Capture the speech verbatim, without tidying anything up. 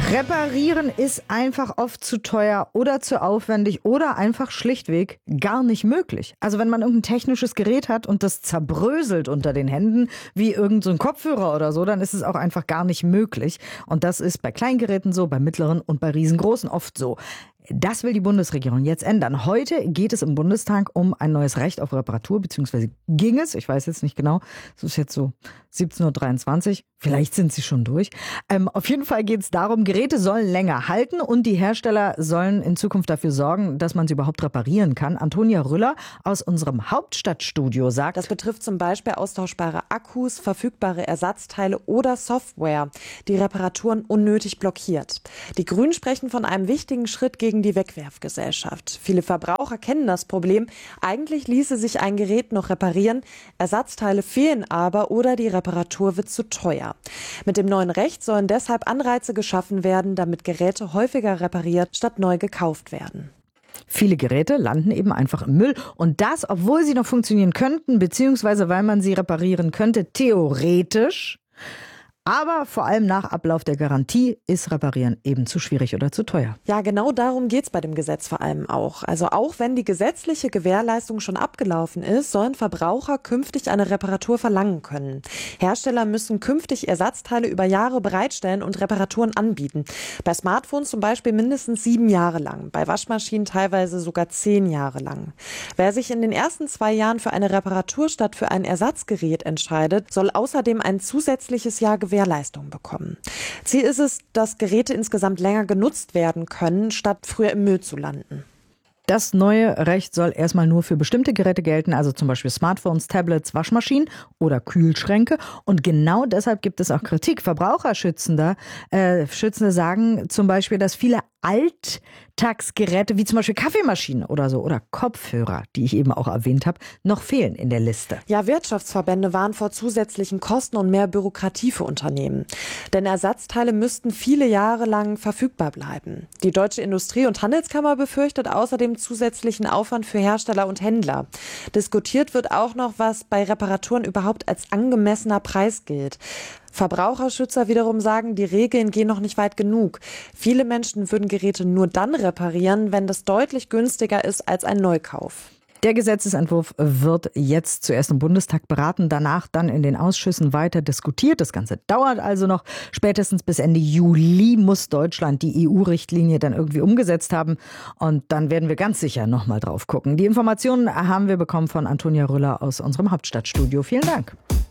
Reparieren ist einfach oft zu teuer oder zu aufwendig oder einfach schlichtweg gar nicht möglich. Also wenn man irgendein technisches Gerät hat und das zerbröselt unter den Händen, wie irgendein so ein Kopfhörer oder so, dann ist es auch einfach gar nicht möglich. Und das ist bei Kleingeräten so, bei mittleren und bei riesengroßen oft so. Das will die Bundesregierung jetzt ändern. Heute geht es im Bundestag um ein neues Recht auf Reparatur, beziehungsweise ging es, ich weiß jetzt nicht genau, es ist jetzt so siebzehn Uhr dreiundzwanzig, vielleicht sind sie schon durch. Ähm, auf jeden Fall geht es darum, Geräte sollen länger halten und die Hersteller sollen in Zukunft dafür sorgen, dass man sie überhaupt reparieren kann. Antonia Rüller aus unserem Hauptstadtstudio sagt, das betrifft zum Beispiel austauschbare Akkus, verfügbare Ersatzteile oder Software, die Reparaturen unnötig blockiert. Die Grünen sprechen von einem wichtigen Schritt gegen die Wegwerfgesellschaft. Viele Verbraucher kennen das Problem. Eigentlich ließe sich ein Gerät noch reparieren, Ersatzteile fehlen aber oder die Reparatur wird zu teuer. Mit dem neuen Recht sollen deshalb Anreize geschaffen werden, damit Geräte häufiger repariert statt neu gekauft werden. Viele Geräte landen eben einfach im Müll und das, obwohl sie noch funktionieren könnten, beziehungsweise weil man sie reparieren könnte, theoretisch. Aber vor allem nach Ablauf der Garantie ist Reparieren eben zu schwierig oder zu teuer. Ja, genau darum geht es bei dem Gesetz vor allem auch. Also auch wenn die gesetzliche Gewährleistung schon abgelaufen ist, sollen Verbraucher künftig eine Reparatur verlangen können. Hersteller müssen künftig Ersatzteile über Jahre bereitstellen und Reparaturen anbieten. Bei Smartphones zum Beispiel mindestens sieben Jahre lang, bei Waschmaschinen teilweise sogar zehn Jahre lang. Wer sich in den ersten zwei Jahren für eine Reparatur statt für ein Ersatzgerät entscheidet, soll außerdem ein zusätzliches Jahr Gewährleistung Gewährleistung bekommen. Ziel ist es, dass Geräte insgesamt länger genutzt werden können, statt früher im Müll zu landen. Das neue Recht soll erstmal nur für bestimmte Geräte gelten, also zum Beispiel Smartphones, Tablets, Waschmaschinen oder Kühlschränke. Und genau deshalb gibt es auch Kritik. Verbraucherschützende äh, Schützende sagen zum Beispiel, dass viele Alltagsgeräte wie zum Beispiel Kaffeemaschinen oder so oder Kopfhörer, die ich eben auch erwähnt habe, noch fehlen in der Liste. Ja, Wirtschaftsverbände warnen vor zusätzlichen Kosten und mehr Bürokratie für Unternehmen. Denn Ersatzteile müssten viele Jahre lang verfügbar bleiben. Die Deutsche Industrie- und Handelskammer befürchtet außerdem zusätzlichen Aufwand für Hersteller und Händler. Diskutiert wird auch noch, was bei Reparaturen überhaupt als angemessener Preis gilt. Verbraucherschützer wiederum sagen, die Regeln gehen noch nicht weit genug. Viele Menschen würden Geräte nur dann reparieren, wenn das deutlich günstiger ist als ein Neukauf. Der Gesetzesentwurf wird jetzt zuerst im Bundestag beraten, danach dann in den Ausschüssen weiter diskutiert. Das Ganze dauert also noch. Spätestens bis Ende Juli muss Deutschland die E U-Richtlinie dann irgendwie umgesetzt haben. Und dann werden wir ganz sicher noch mal drauf gucken. Die Informationen haben wir bekommen von Antonia Rüller aus unserem Hauptstadtstudio. Vielen Dank.